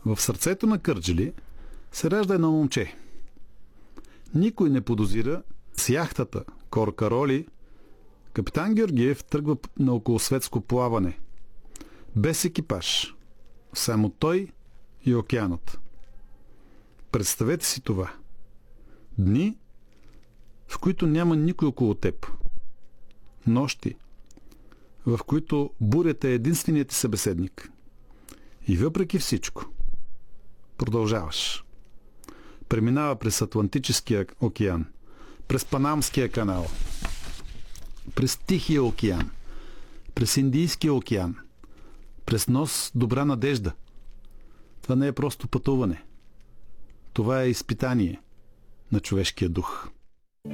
В сърцето на Кърджали се ражда едно момче. Никой не подозира с яхтата Коркароли капитан Георгиев тръгва на околосветско плаване. Без екипаж. Само той и океанът. Представете си това. Дни, в които няма никой около теб. Нощи, в които бурята е единственият ти събеседник. И въпреки всичко, продължаваш. Преминава през Атлантическия океан, през Панамския канал, през Тихия океан, през Индийския океан, през нос Добра надежда. Това не е просто пътуване. Това е изпитание на човешкия дух.